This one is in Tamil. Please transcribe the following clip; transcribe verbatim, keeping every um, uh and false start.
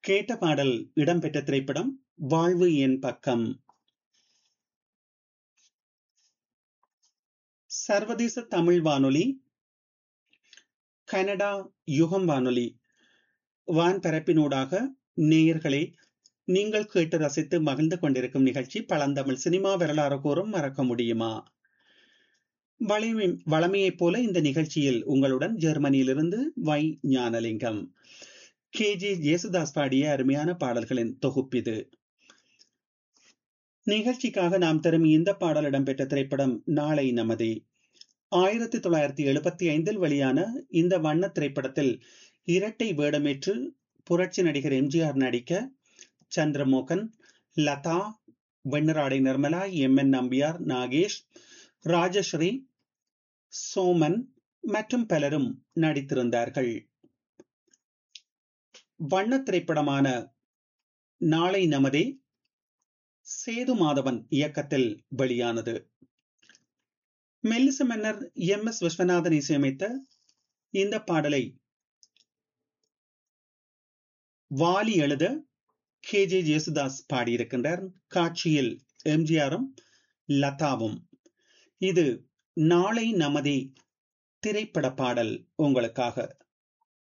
கேட்ட பாடல் இடம்பெற்ற திரைப்படம் வாழ்வு என் பக்கம். சர்வதேச தமிழ் வானொலி, கனடா யுகம் வானொலி வான்பரப்பினூடாக நேயர்களே நீங்கள் கேட்டு ரசித்து மகிழ்ந்து கொண்டிருக்கும் நிகழ்ச்சி பழந்தமிழ் சினிமா வரலாறு கூறும் மறக்க முடியுமா. வலிமை வளமையைப் போல இந்த நிகழ்ச்சியில் உங்களுடன் ஜெர்மனியிலிருந்து வை ஞானலிங்கம். கே ஜே ஜேசுதாஸ் பாடிய அருமையான பாடல்களின் தொகுப்பிது. நிகழ்ச்சிக்காக நாம் தரும் இந்த பாடல் இடம்பெற்ற திரைப்படம் நாளை நமதே. ஆயிரத்தி தொள்ளாயிரத்தி எழுபத்தி ஐந்தில் வெளியான இந்த வண்ண திரைப்படத்தில் இரட்டை வேடமேற்று புரட்சி நடிகர் எம்ஜிஆர் நடிக்க சந்திரமோகன், லதா, வெண்ணராடை நிர்மலா, எம் என் நம்பியார், நாகேஷ், ராஜஸ்ரீ, சோமன் மற்றும் பலரும் நடித்திருந்தார்கள். வண்ண திரைப்படமான நாளை நமதே சேது மாதவன் இயக்கத்தில் வெளியானது. மெல்லிச மன்னர் எம் எஸ் விஸ்வநாதன் இசையமைத்த இந்த பாடலை வாலி எழுத கே ஜே ஜேசுதாஸ் பாடியிருக்கின்றார். காட்சியில் எம்ஜிஆரும் லதாவும். இது நாளை நமதே திரைப்பட பாடல் உங்களுக்காக.